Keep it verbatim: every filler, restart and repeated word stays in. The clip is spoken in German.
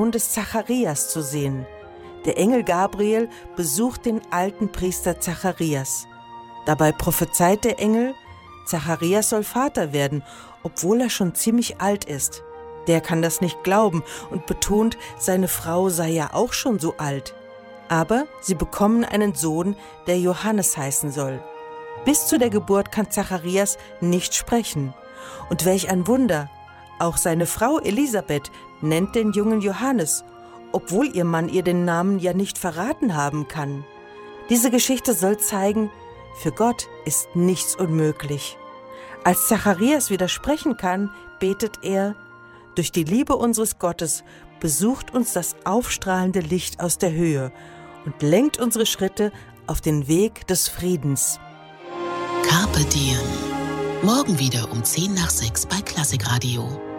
Sohn des Zacharias zu sehen. Der Engel Gabriel besucht den alten Priester Zacharias. Dabei prophezeit der Engel, Zacharias soll Vater werden, obwohl er schon ziemlich alt ist. Der kann das nicht glauben und betont, seine Frau sei ja auch schon so alt. Aber sie bekommen einen Sohn, der Johannes heißen soll. Bis zu der Geburt kann Zacharias nicht sprechen. Und welch ein Wunder! Auch seine Frau Elisabeth nennt den jungen Johannes, obwohl ihr Mann ihr den Namen ja nicht verraten haben kann. Diese Geschichte soll zeigen, für Gott ist nichts unmöglich. Als Zacharias wieder sprechen kann, betet er, durch die Liebe unseres Gottes besucht uns das aufstrahlende Licht aus der Höhe und lenkt unsere Schritte auf den Weg des Friedens. Carpe Diem. Morgen wieder um zehn nach sechs bei Klassikradio.